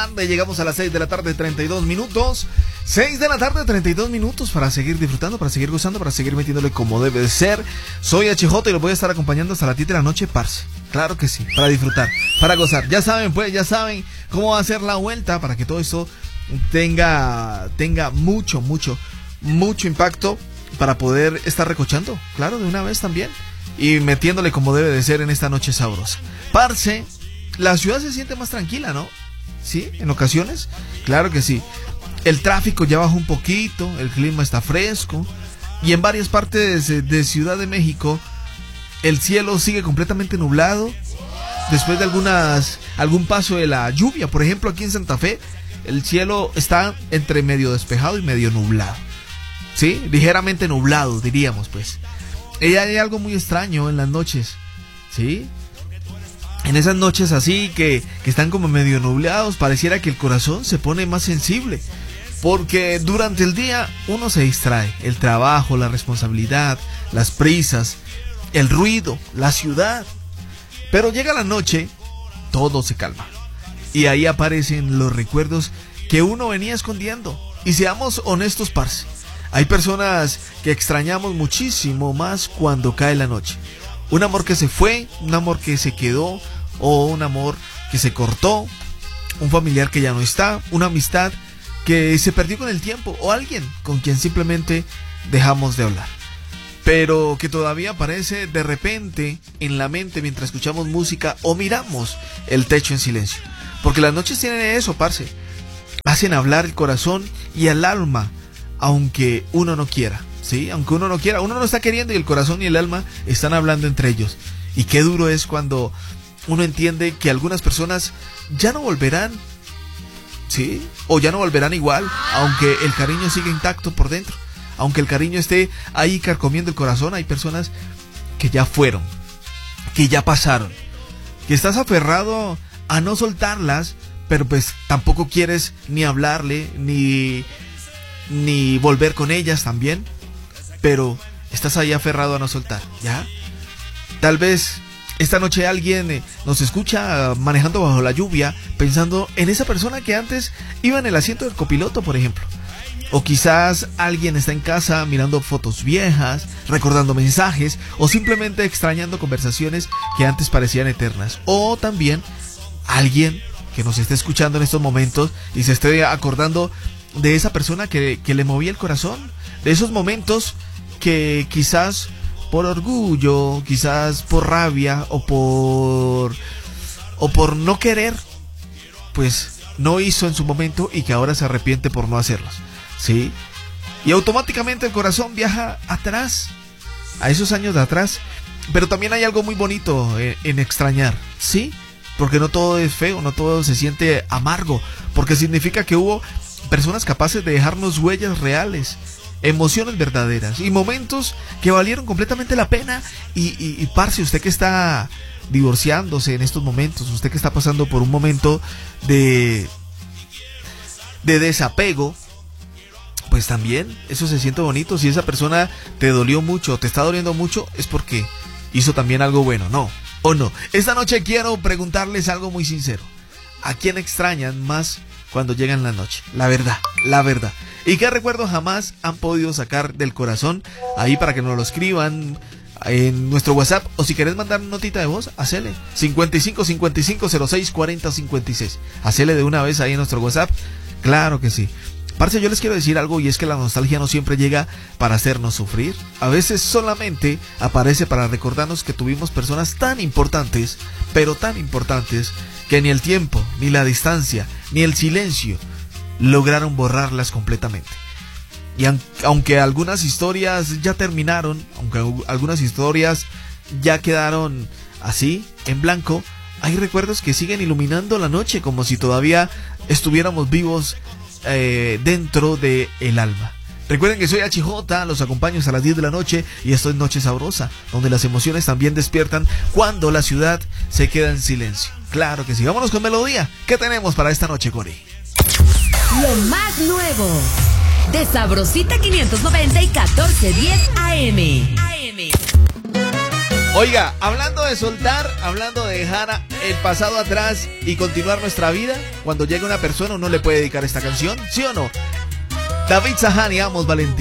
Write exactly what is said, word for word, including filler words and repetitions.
Llegamos a las seis de la tarde, treinta y dos minutos. seis de la tarde, treinta y dos minutos para seguir disfrutando, para seguir gozando, para seguir metiéndole como debe de ser. Soy H J y lo voy a estar acompañando hasta las diez de la noche, parce. Claro que sí, para disfrutar, para gozar. Ya saben, pues, ya saben cómo va a ser la vuelta para que todo esto tenga, tenga mucho, mucho, mucho impacto para poder estar recochando, claro, de una vez también. Y metiéndole como debe de ser en esta noche sabrosa. Parce, la ciudad se siente más tranquila, ¿no? ¿Sí? En ocasiones, claro que sí. El tráfico ya bajó un poquito, el clima está fresco y en varias partes de, de Ciudad de México el cielo sigue completamente nublado después de algunas algún paso de la lluvia. Por ejemplo, aquí en Santa Fe el cielo está entre medio despejado y medio nublado, ¿sí? Ligeramente nublado, diríamos, pues. Y hay algo muy extraño en las noches, ¿sí? En esas noches así que, que están como medio nublados, pareciera que el corazón se pone más sensible. Porque durante el día uno se distrae. El trabajo, la responsabilidad, las prisas, el ruido, la ciudad. Pero llega la noche, todo se calma. Y ahí aparecen los recuerdos que uno venía escondiendo. Y seamos honestos, parce. Hay personas que extrañamos muchísimo más cuando cae la noche. Un amor que se fue, un amor que se quedó, o un amor que se cortó, un familiar que ya no está, una amistad que se perdió con el tiempo, o alguien con quien simplemente dejamos de hablar. Pero que todavía aparece de repente en la mente mientras escuchamos música o miramos el techo en silencio. Porque las noches tienen eso, parce. Hacen hablar el corazón y el alma, aunque uno no quiera. Sí, aunque uno no quiera, uno no está queriendo y el corazón y el alma están hablando entre ellos. Y qué duro es cuando uno entiende que algunas personas ya no volverán, sí, o ya no volverán igual, aunque el cariño siga intacto por dentro, aunque el cariño esté ahí carcomiendo el corazón. Hay personas que ya fueron, que ya pasaron, que estás aferrado a no soltarlas, pero pues tampoco quieres ni hablarle, ni, ni volver con ellas también. Pero estás ahí aferrado a no soltar, ¿ya? Tal vez esta noche alguien nos escucha manejando bajo la lluvia, pensando en esa persona que antes iba en el asiento del copiloto, por ejemplo. O quizás alguien está en casa mirando fotos viejas, recordando mensajes, o simplemente extrañando conversaciones que antes parecían eternas. O también alguien que nos esté escuchando en estos momentos y se esté acordando de esa persona que, que le movía el corazón, de esos momentos que quizás por orgullo, quizás por rabia o por o por no querer, pues no hizo en su momento y que ahora se arrepiente por no hacerlos, ¿sí? Y automáticamente el corazón viaja atrás, a esos años de atrás. Pero también hay algo muy bonito en, en extrañar, ¿sí? Porque no todo es feo, no todo se siente amargo, porque significa que hubo personas capaces de dejarnos huellas reales, emociones verdaderas y momentos que valieron completamente la pena. Y, y, y parce, usted que está divorciándose en estos momentos, usted que está pasando por un momento de de desapego, pues también eso se siente bonito. Si esa persona te dolió mucho, te está doliendo mucho, es porque hizo también algo bueno, ¿no? ¿O no? Esta noche quiero preguntarles algo muy sincero. ¿A quién extrañan más cuando llegan la noche? La verdad, la verdad. ¿Y qué recuerdos jamás han podido sacar del corazón? Ahí para que nos lo escriban en nuestro WhatsApp, o si querés mandar una notita de voz, hacele cincuenta y cinco cincuenta y cinco cero seis cuarenta cincuenta y seis. Hacele de una vez ahí en nuestro WhatsApp. Claro que sí. Parce, yo les quiero decir algo, y es que la nostalgia no siempre llega para hacernos sufrir. A veces solamente aparece para recordarnos que tuvimos personas tan importantes, pero tan importantes, que ni el tiempo, ni la distancia, ni el silencio lograron borrarlas completamente. Y aunque algunas historias ya terminaron, aunque algunas historias ya quedaron así, en blanco, hay recuerdos que siguen iluminando la noche como si todavía estuviéramos vivos eh, dentro de el alma. Recuerden que soy H J, los acompaño hasta las diez de la noche y esto es Noche Sabrosa, donde las emociones también despiertan cuando la ciudad se queda en silencio. Claro que sí. Vámonos con melodía. ¿Qué tenemos para esta noche, Cori? Lo más nuevo de Sabrosita quinientos noventa y catorce diez A M. A M. Oiga, hablando de soltar, hablando de dejar el pasado atrás y continuar nuestra vida, cuando llega una persona uno le puede dedicar esta canción, ¿sí o no? David Zahani, Amos Valentín.